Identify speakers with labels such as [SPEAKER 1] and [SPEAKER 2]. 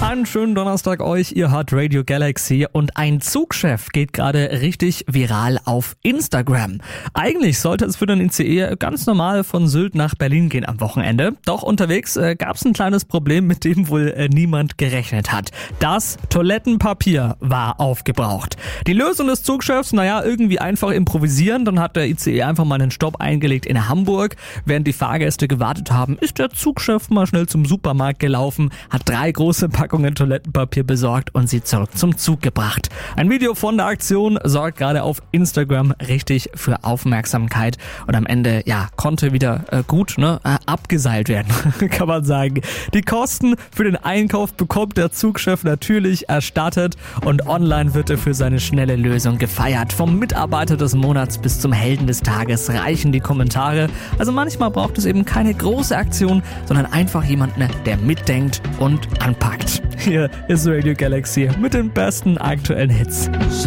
[SPEAKER 1] Einen schönen Donnerstag euch, ihr hört Radio Galaxy und ein Zugchef geht gerade richtig viral auf Instagram. Eigentlich sollte es für den ICE ganz normal von Sylt nach Berlin gehen am Wochenende. Doch unterwegs gab es ein kleines Problem, mit dem wohl niemand gerechnet hat. Das Toilettenpapier war aufgebraucht. Die Lösung des Zugchefs, irgendwie einfach improvisieren. Dann hat der ICE einfach mal einen Stopp eingelegt in Hamburg. Während die Fahrgäste gewartet haben, ist der Zugchef mal schnell zum Supermarkt gelaufen, hat 3 große Packungen Toilettenpapier besorgt und sie zurück zum Zug gebracht. Ein Video von der Aktion sorgt gerade auf Instagram richtig für Aufmerksamkeit und am Ende konnte wieder gut abgeseilt werden, kann man sagen. Die Kosten für den Einkauf bekommt der Zugchef natürlich erstattet und online wird er für seine schnelle Lösung gefeiert. Vom Mitarbeiter des Monats bis zum Helden des Tages reichen die Kommentare. Also manchmal braucht es eben keine große Aktion, sondern einfach jemanden, der mitdenkt und anpackt. Hier ist Radio Galaxy mit den besten aktuellen Hits.